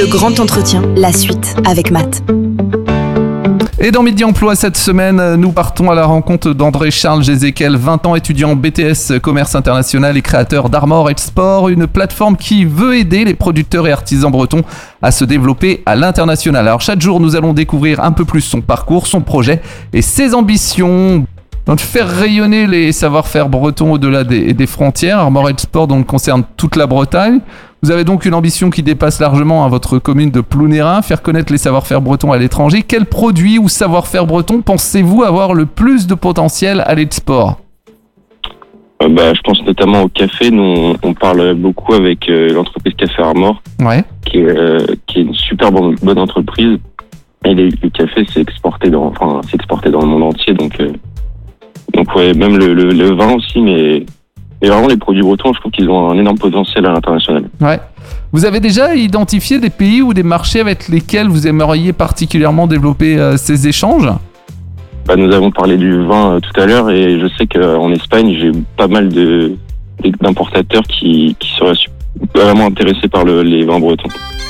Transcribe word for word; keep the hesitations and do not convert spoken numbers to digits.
Le grand entretien, la suite avec Matt. Et dans Midi Emploi cette semaine, nous partons à la rencontre d'André-Charles Jézéquel, vingt ans, étudiant B T S Commerce International et créateur d'Armor Export, une plateforme qui veut aider les producteurs et artisans bretons à se développer à l'international. Alors chaque jour, nous allons découvrir un peu plus son parcours, son projet et ses ambitions. Donc faire rayonner les savoir-faire bretons au-delà des, des frontières. Armor Export donc concerne toute la Bretagne. Vous avez donc une ambition qui dépasse largement à votre commune de Plounérin, faire connaître les savoir-faire bretons à l'étranger. Quel produit ou savoir-faire breton pensez-vous avoir le plus de potentiel à l'export ? euh, bah, Je pense notamment au café. Nous, on, on parle beaucoup avec euh, l'entreprise Café Armor, ouais. qui, est, euh, qui est une super bonne, bonne entreprise. Et les, le café, c'est exporté dans, enfin, c'est exporté dans le monde entier. Donc, euh, donc ouais, même le, le, le vin aussi, mais... Et vraiment, les produits bretons, je trouve qu'ils ont un énorme potentiel à l'international. Ouais. Vous avez déjà identifié des pays ou des marchés avec lesquels vous aimeriez particulièrement développer euh, ces échanges ? Bah, nous avons parlé du vin euh, tout à l'heure et je sais qu'en Espagne, j'ai pas mal de, d'importateurs qui, qui seraient vraiment intéressés par le, les vins bretons.